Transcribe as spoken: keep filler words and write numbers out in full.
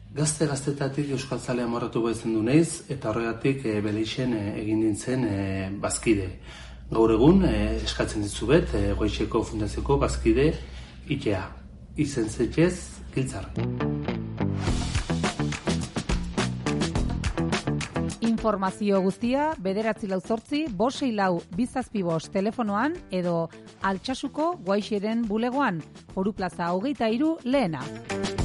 Gazte-gaztetatik euskaltzale amorratu baitzen du naiz, eta horregatik e, Beleixen e, egin nintzen e, bazkide. Gaur egun e, eskatzen ditzuet e, Goizeko Fundazioko bazkide itea. Izen zetxez, giltzar. Informazio guztia bederatzi lau zortzi, bosei lau bizazpi bost telefonoan edo Altsasuko Guaixeren bulegoan, Foru Plaza hogeita hiru lehena.